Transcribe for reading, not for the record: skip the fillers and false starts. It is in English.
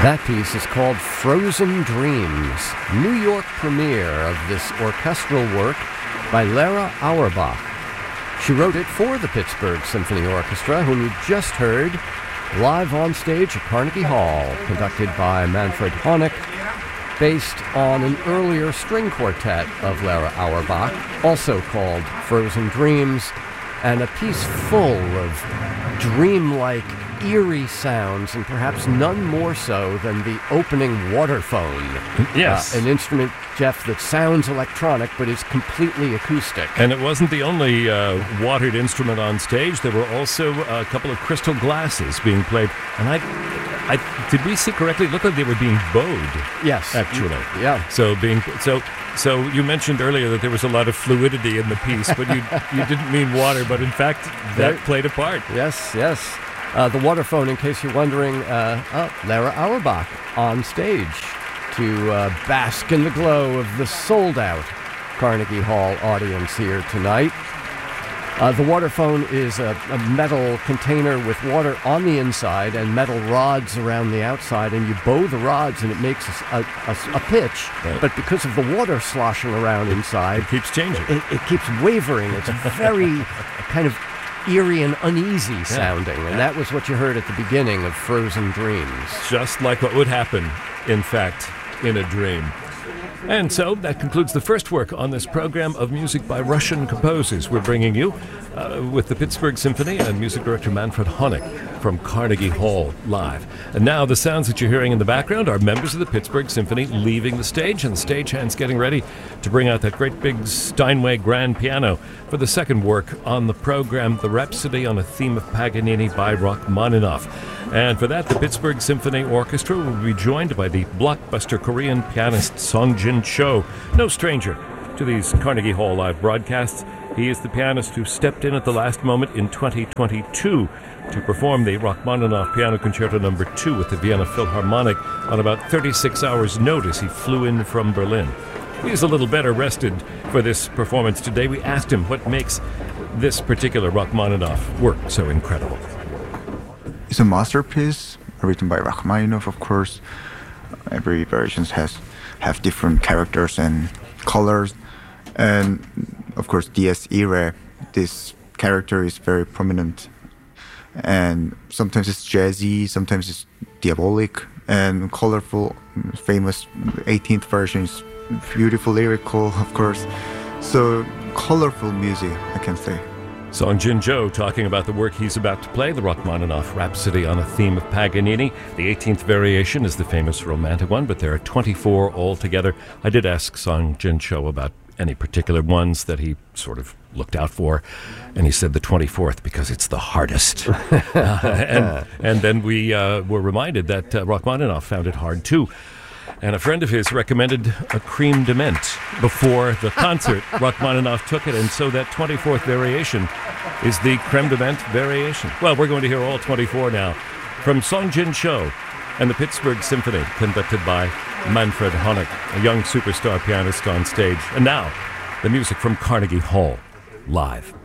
That piece is called Frozen Dreams, New York premiere of this orchestral work by Lara Auerbach. She wrote it for the Pittsburgh Symphony Orchestra, whom you just heard live on stage at Carnegie Hall, conducted by Manfred Honeck, based on an earlier string quartet of Lara Auerbach, also called Frozen Dreams, and a piece full of dreamlike, eerie sounds, and perhaps none more so than the opening waterphone. Yes. An instrument, Jeff, that sounds electronic but is completely acoustic. And it wasn't the only watered instrument on stage. There were also a couple of crystal glasses being played. And I did we see correctly? It looked like they were being bowed. Yes. Actually. Yeah. So you mentioned earlier that there was a lot of fluidity in the piece, but you didn't mean water, but in fact that played a part. Yes. The waterphone, in case you're wondering, Lara Auerbach on stage to bask in the glow of the sold-out Carnegie Hall audience here tonight. The waterphone is a metal container with water on the inside and metal rods around the outside, and you bow the rods and it makes a pitch, right. But because of the water sloshing around inside, it keeps changing. It keeps wavering. It's very kind of eerie and uneasy sounding, and that was what you heard at the beginning of Frozen Dreams. Just like what would happen, in fact, in a dream. And so that concludes the first work on this program of music by Russian composers we're bringing you with the Pittsburgh Symphony and music director Manfred Honeck from Carnegie Hall live. And now the sounds that you're hearing in the background are members of the Pittsburgh Symphony leaving the stage, and the stagehands getting ready to bring out that great big Steinway grand piano for the second work on the program, the Rhapsody on a Theme of Paganini by Rachmaninoff. And for that, the Pittsburgh Symphony Orchestra will be joined by the blockbuster Korean pianist Song-Jin Cho, no stranger to these Carnegie Hall live broadcasts. He is the pianist who stepped in at the last moment in 2022 to perform the Rachmaninoff Piano Concerto No. 2 with the Vienna Philharmonic on about 36 hours' notice. He flew in from Berlin. He's a little better rested for this performance today. We asked him what makes this particular Rachmaninoff work so incredible. It's a masterpiece written by Rachmaninoff, of course. Every version have different characters and colors. And of course, Dies Irae, this character is very prominent. And sometimes it's jazzy, sometimes it's diabolic and colorful. Famous 18th version is beautiful, lyrical, of course. So colorful music, I can say. Song-Jin Cho talking about the work he's about to play, the Rachmaninoff Rhapsody on a Theme of Paganini. The 18th variation is the famous romantic one, but there are 24 altogether. I did ask Song-Jin Cho about any particular ones that he sort of looked out for, and he said the 24th because it's the hardest. And then we were reminded that Rachmaninoff found it hard too. And a friend of his recommended a creme de menthe before the concert. Rachmaninoff took it, and so that 24th variation is the creme de menthe variation. Well, we're going to hear all 24 now from Song-Jin Cho and the Pittsburgh Symphony, conducted by Manfred Honeck, a young superstar pianist on stage. And now, the music from Carnegie Hall, live.